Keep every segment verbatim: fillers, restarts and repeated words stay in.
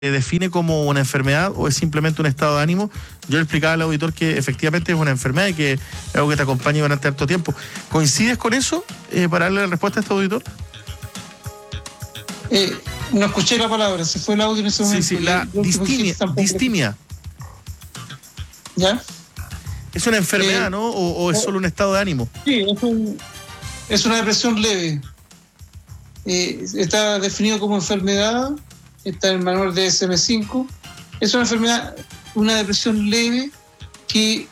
define como una enfermedad o es simplemente un estado de ánimo? Yo le explicaba al auditor que efectivamente es una enfermedad y que es algo que te acompaña durante harto tiempo. ¿Coincides con eso eh, para darle la respuesta a este auditor? Eh, no escuché la palabra, se fue el audio en ese momento. Sí, sí, la distimia. distimia. ¿Ya? ¿Es una enfermedad, eh, no? ¿O, o es solo un estado de ánimo? Sí, es, un, es una depresión leve. Eh, está definido como enfermedad, está en el manual de D S M cinco. Es una enfermedad, una depresión leve que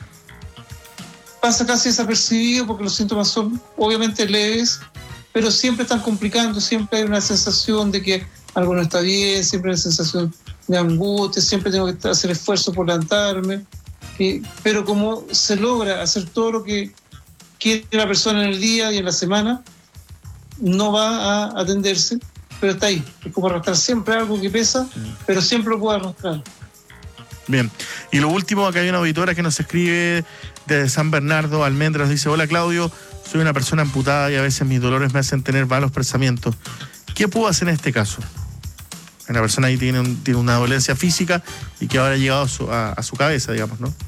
pasa casi desapercibido porque los síntomas son obviamente leves, pero siempre están complicando, siempre hay una sensación de que algo no está bien, siempre hay una sensación de angustia, siempre tengo que hacer esfuerzo por levantarme, eh, pero como se logra hacer todo lo que quiere la persona en el día y en la semana, no va a atenderse, pero está ahí. Es como arrastrar siempre algo que pesa, pero siempre lo puede arrastrar. Bien. Y lo último, acá hay una auditora que nos escribe desde San Bernardo, Almendras, dice: hola Claudio, soy una persona amputada y a veces mis dolores me hacen tener malos pensamientos. ¿Qué puedo hacer en este caso? Una persona ahí tiene, un, tiene una dolencia física y que ahora ha llegado a su, a, a su cabeza, digamos, ¿no?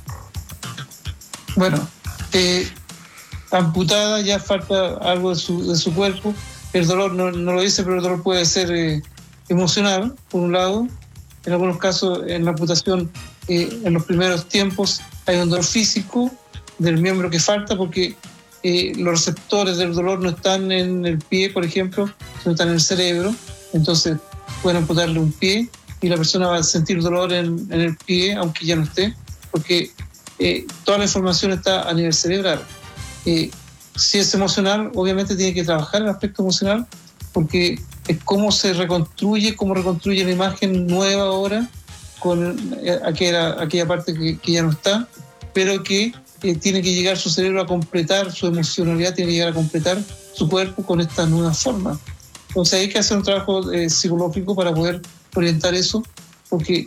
Bueno, eh, amputada ya falta algo de su, de su cuerpo. El dolor no, no lo dice, pero el dolor puede ser eh, emocional, por un lado. En algunos casos, en la amputación, eh, en los primeros tiempos, hay un dolor físico del miembro que falta porque eh, los receptores del dolor no están en el pie, por ejemplo, sino están en el cerebro. Entonces, pueden amputarle un pie y la persona va a sentir dolor en, en el pie, aunque ya no esté, porque eh, toda la información está a nivel cerebral. Eh, si es emocional, obviamente tiene que trabajar el aspecto emocional, porque es cómo se reconstruye, cómo reconstruye la imagen nueva ahora con aquella, aquella parte que, que ya no está, pero que eh, tiene que llegar su cerebro a completar, su emocionalidad tiene que llegar a completar su cuerpo con esta nueva forma. Entonces hay que hacer un trabajo eh, psicológico para poder orientar eso, porque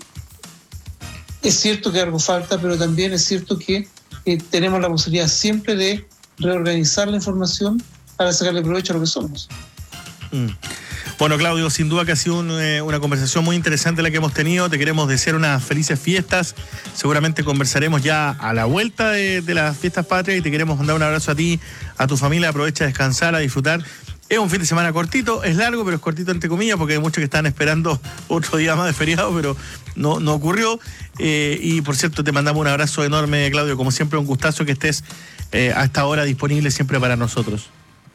es cierto que algo falta, pero también es cierto que eh, tenemos la posibilidad siempre de reorganizar la información para sacarle provecho a lo que somos. Mm. Bueno, Claudio, sin duda que ha sido un, eh, una conversación muy interesante la que hemos tenido. Te queremos desear unas felices fiestas. Seguramente conversaremos ya a la vuelta de, de las fiestas patrias y te queremos mandar un abrazo a ti, a tu familia. Aprovecha a descansar, a disfrutar. Es un fin de semana cortito, es largo, pero es cortito entre comillas, porque hay muchos que están esperando otro día más de feriado, pero no, no ocurrió. Eh, y por cierto, te mandamos un abrazo enorme, Claudio. Como siempre, un gustazo que estés eh, a esta hora disponible siempre para nosotros.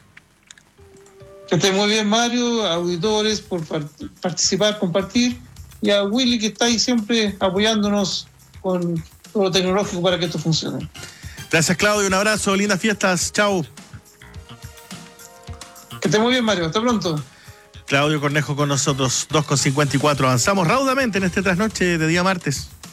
Que esté muy bien, Mario, auditores, por participar, compartir, y a Willy, que está ahí siempre apoyándonos con todo lo tecnológico para que esto funcione. Gracias, Claudio, un abrazo, lindas fiestas, chau. Que esté muy bien, Mario, hasta pronto. Claudio Cornejo con nosotros, dos con cincuenta y cuatro, avanzamos raudamente en este trasnoche de día martes.